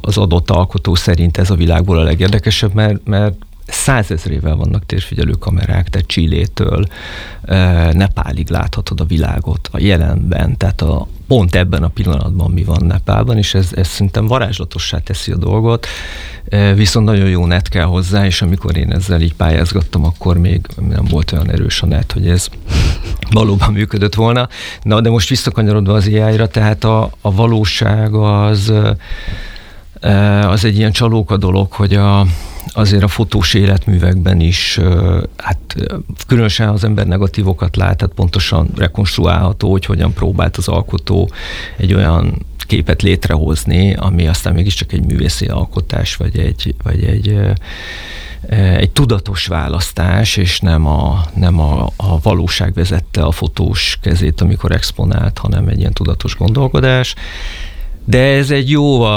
az adott alkotó szerint ez a világból a legérdekesebb, mert 100 000-ével vannak térfigyelő kamerák, tehát Chilétől Nepálig láthatod a világot a jelenben, tehát pont ebben a pillanatban mi van Nepálban, és ez szerintem varázslatossá teszi a dolgot, viszont nagyon jó net kell hozzá, és amikor én ezzel így pályázgattam, akkor még nem volt olyan erős a net, hogy ez valóban működött volna. Na, de most visszakanyarodva az AI-ra, tehát a valóság az egy ilyen csalóka dolog, hogy azért a fotós életművekben is, hát különösen az ember negatívokat lát, tehát pontosan rekonstruálható, hogy hogyan próbált az alkotó egy olyan képet létrehozni, ami aztán mégiscsak egy művészi alkotás, vagy egy tudatos választás, és nem a valóság vezette a fotós kezét, amikor exponált, hanem egy ilyen tudatos gondolkodás. De ez egy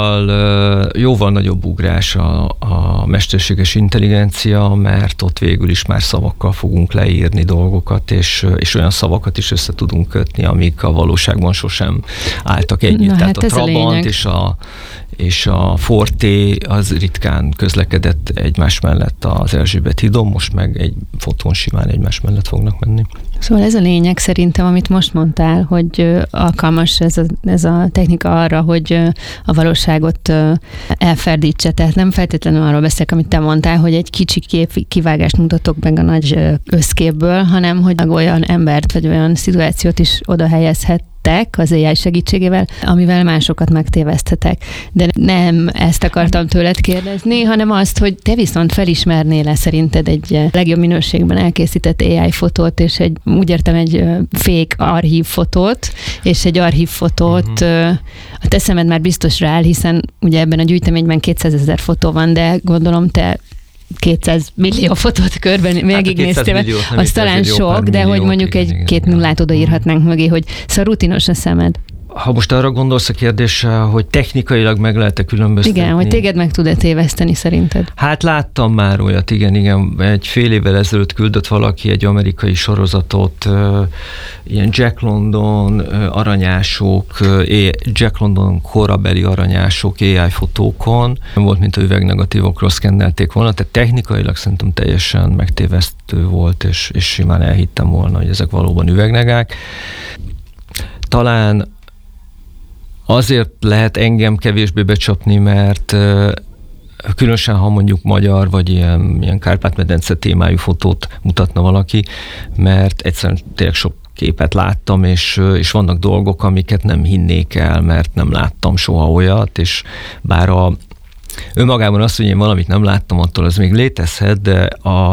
jóval nagyobb ugrás a mesterséges intelligencia, mert ott végül is már szavakkal fogunk leírni dolgokat, és olyan szavakat is össze tudunk kötni, amik a valóságban sosem álltak együtt. Tehát hát a Trabant és a Forté az ritkán közlekedett egymás mellett az Erzsébet hídon, most meg egy fotón simán egymás mellett fognak menni. Szóval ez a lényeg szerintem, amit most mondtál, hogy alkalmas ez a technika arra, hogy a valóságot elferdítse. Tehát nem feltétlenül arról beszélek, amit te mondtál, hogy egy kicsi kivágást mutatok meg a nagy összképből, hanem hogy olyan embert vagy olyan szituációt is oda helyezhet az AI segítségével, amivel másokat megtéveszthetek. De nem ezt akartam tőled kérdezni, hanem azt, hogy te viszont felismernél-e szerinted egy legjobb minőségben elkészített AI fotót, és úgy értem egy fake archív fotót, és egy archív fotót a te szemed már biztos rá, hiszen ugye ebben a gyűjteményben 200 000 fotó van, de gondolom te 200 millió fotót körben végignéztél, az talán sok, de hogy mondjuk egy 2 nullát odaírhatnánk mögé, hogy szóval rutinos a szemed. Ha most arra gondolsz a kérdéssel, hogy technikailag meg lehet-e különböztetni? Igen, hogy téged meg tud-e téveszteni szerinted? Hát láttam már olyat, igen. Egy fél évvel ezelőtt küldött valaki egy amerikai sorozatot, ilyen Jack London aranyások, Jack London korabeli aranyások AI fotókon. Nem volt, mint a üvegnegatívokról szkennelték volna, tehát technikailag szerintem teljesen megtévesztő volt, és simán elhittem volna, hogy ezek valóban üvegnegák. Talán azért lehet engem kevésbé becsapni, mert különösen, ha mondjuk magyar, vagy ilyen Kárpát-medence témájú fotót mutatna valaki, mert egyszerűen tényleg sok képet láttam, és vannak dolgok, amiket nem hinnék el, mert nem láttam soha olyat, és bár önmagában azt, hogy én valamit nem láttam, attól az még létezhet, de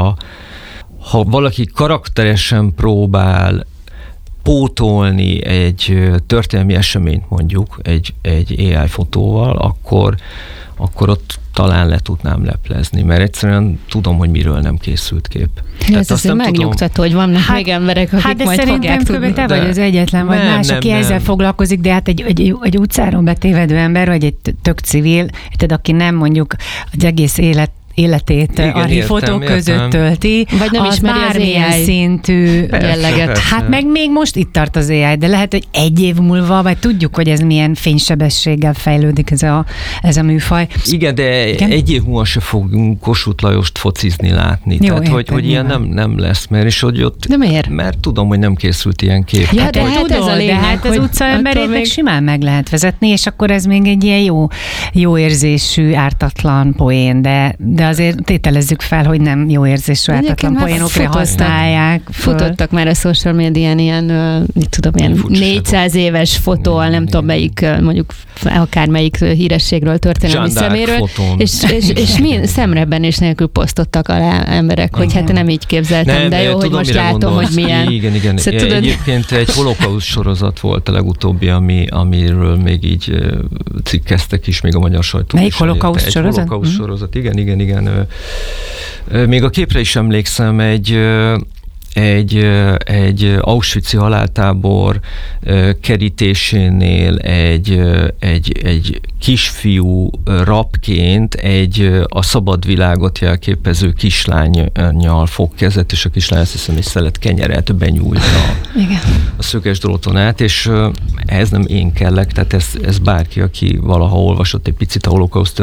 ha valaki karakteresen próbál pótolni egy történelmi eseményt mondjuk egy AI fotóval, akkor ott talán le tudnám leplezni, mert egyszerűen tudom, hogy miről nem készült kép. Ez azért megnyugtató, hogy vannak még emberek, akik majd fogják tudni. Te vagy az egyetlen, vagy más, aki ezzel foglalkozik, de hát egy utcáron betévedő ember, vagy egy tök civil, aki nem mondjuk az egész életét archívfotók között tölti, vagy nem ismeri az AI szintű jelleget. Hát meg még most itt tart az AI, de lehet, hogy egy év múlva, vagy tudjuk, hogy ez milyen fénysebességgel fejlődik ez a műfaj. Igen, de egy év múlva se fogunk Kossuth Lajost focizni látni. Jó, tehát, hogy ilyen nem lesz, mert és hogy ott... De miért? Mert tudom, hogy nem készült ilyen kép. Ja, de hát ez a lényeg, hát az utcaemberét meg simán meg lehet vezetni, és akkor ez még egy ilyen jó érzésű, ártatlan poén, de azért tételezzük fel, hogy nem jó érzésű, ártatlan poénokra használják. Futottak már a social médián ilyen 400 éves fotó, nem tudom melyik, mondjuk akármelyik hírességről, történelmi szeméről, és szemrebben és nélkül posztottak alá emberek, hogy hát nem így képzeltem, de jó, hogy most látom, hogy milyen. Igen. Egyébként egy holokauszt sorozat volt a legutóbbi, amiről még így cikkeztek is, még a magyar sajtó. Melyik holokauszt sorozat? Egy holokauszt sorozat, igen. Még a képre is emlékszem, egy Auschwitz-i haláltábor kerítésénél egy kisfiú rabként a szabad világot jelképező kislánnyal fog kezet, és a kislány azt hiszem, egy szelet kenyeret benyújta a szöges dróton át, és ehhez nem én kellek, tehát ez bárki, aki valaha olvasott egy picit a holokauszt